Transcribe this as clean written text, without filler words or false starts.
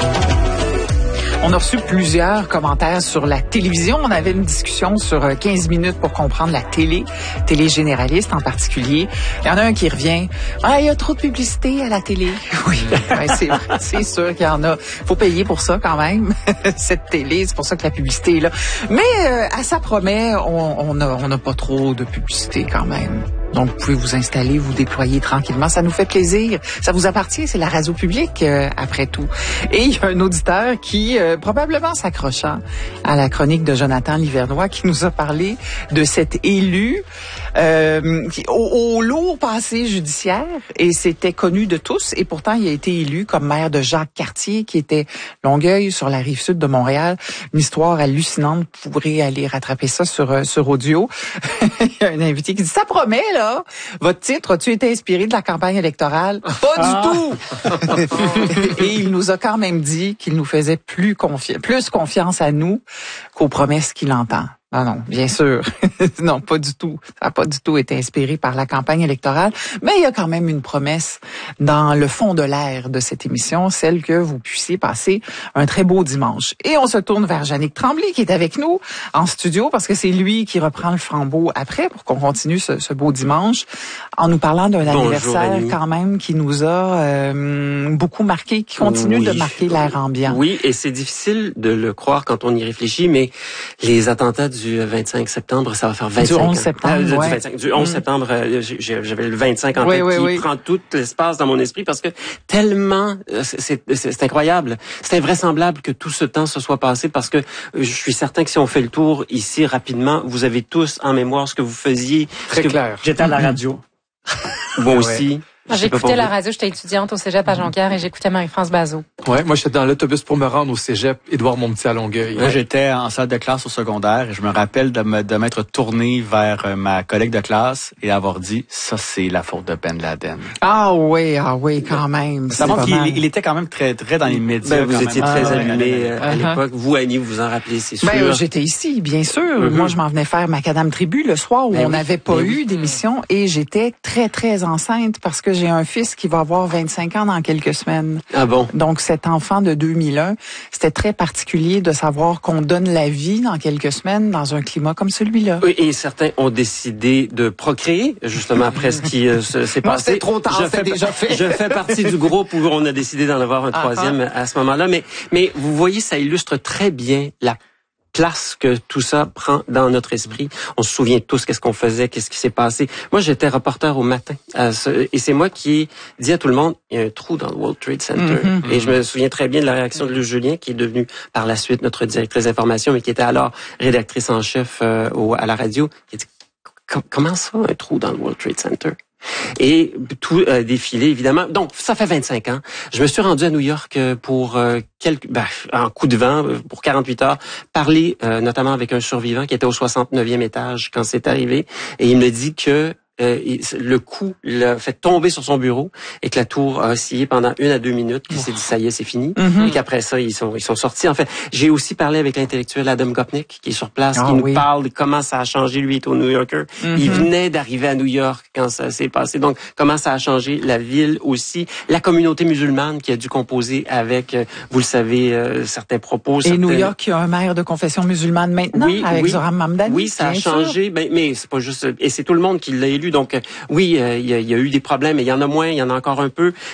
On a reçu plusieurs commentaires sur la télévision. On avait une discussion sur 15 minutes pour comprendre la télé généraliste en particulier. Il y en a un qui revient. Ah, il y a trop de publicité à la télé. Oui, c'est sûr qu'il y en a. Faut payer pour ça quand même, cette télé. C'est pour ça que la publicité est là. Mais à ça promet, on n'a pas trop de publicité quand même. Donc, vous pouvez vous installer, vous déployer tranquillement. Ça nous fait plaisir. Ça vous appartient, c'est la radio publique, après tout. Et il y a un auditeur qui, probablement s'accrochant à la chronique de Jonathan Livernois, qui nous a parlé de cet élu au lourd passé judiciaire. Et c'était connu de tous. Et pourtant, il a été élu comme maire de Jacques-Cartier, qui était Longueuil, sur la rive sud de Montréal. Une histoire hallucinante. Vous pourrez aller rattraper ça sur audio. Il y a un invité qui dit, ça promet, là. Votre titre, as-tu été inspiré de la campagne électorale? Pas du tout! Et il nous a quand même dit qu'il nous faisait plus confiance à nous qu'aux promesses qu'il entend. Non, bien sûr. Non, pas du tout. Ça n'a pas du tout été inspiré par la campagne électorale. Mais il y a quand même une promesse dans le fond de l'air de cette émission, celle que vous puissiez passer un très beau dimanche. Et on se tourne vers Yannick Tremblay qui est avec nous en studio parce que c'est lui qui reprend le flambeau après pour qu'on continue ce beau dimanche en nous parlant d'un anniversaire quand même qui nous a beaucoup marqué, qui continue de marquer l'air ambiant. Oui, et c'est difficile de le croire quand on y réfléchit, mais les attentats du 25 septembre, ça va faire 25 ans. Du 11 septembre, du 11 septembre, j'avais le 25 en tête qui prend tout l'espace dans mon esprit parce que tellement, c'est incroyable. C'est invraisemblable que tout ce temps se soit passé parce que je suis certain que si on fait le tour ici rapidement, vous avez tous en mémoire ce que vous faisiez. Très clair. J'étais à la radio. Moi aussi. Moi, j'écoutais la radio, j'étais étudiante au cégep à Jonquière et j'écutais Marie-France Bazot. Ouais, moi j'étais dans l'autobus pour me rendre au cégep Édouard-Montpetit à Longueuil. Moi, j'étais en salle de classe au secondaire et je me rappelle de m'être tourné vers ma collègue de classe et avoir dit, ça c'est la faute de Ben Laden. Ah oui, quand même. Ça montre qu'il était quand même très, très dans les médias. Ben, vous étiez très allumé à l'époque. Vous, Annie, vous vous en rappelez, c'est sûr. Ben, j'étais ici, bien sûr. Moi, je m'en venais faire Macadam Tribu le soir où on n'avait pas eu d'émission et j'étais très, très enceinte parce que j'ai un fils qui va avoir 25 ans dans quelques semaines. Ah bon? Donc, cet enfant de 2001, c'était très particulier de savoir qu'on donne la vie dans quelques semaines dans un climat comme celui-là. Oui, et certains ont décidé de procréer, justement, après ce qui s'est passé. C'était trop tard, c'était déjà fait. Je fais partie du groupe où on a décidé d'en avoir un troisième à ce moment-là. Mais vous voyez, ça illustre très bien la place que tout ça prend dans notre esprit. On se souvient tous qu'est-ce qu'on faisait, qu'est-ce qui s'est passé. Moi, j'étais reporter au matin. Et c'est moi qui ai dit à tout le monde, il y a un trou dans le World Trade Center. Et je me souviens très bien de la réaction de Luce Julien, qui est devenue par la suite notre directrice d'information, mais qui était alors rédactrice en chef à la radio. Qui a dit, comment ça, un trou dans le World Trade Center? Et tout défilé, évidemment. Donc, ça fait 25 ans. Je me suis rendu à New York pour en coup de vent, pour 48 heures, parler notamment avec un survivant qui était au 69e étage quand c'est arrivé. Et il me dit que le coup l'a fait tomber sur son bureau et que la tour a oscillé pendant 1 à 2 minutes, qu'il s'est dit ça y est, c'est fini, et qu'après ça ils sont sortis. En fait, j'ai aussi parlé avec l'intellectuel Adam Gopnik qui est sur place, qui nous parle de comment ça a changé. Lui est au New Yorker. Il venait d'arriver à New York quand ça s'est passé. Donc comment ça a changé la ville aussi, la communauté musulmane qui a dû composer avec, vous le savez, certains propos. Et New York, il y a un maire de confession musulmane maintenant, avec Zohran Mamdani. Oui, ça a changé, mais c'est pas juste, et c'est tout le monde qui l'a élu. Donc oui, il y a eu des problèmes, et il y en a moins, il y en a encore un peu.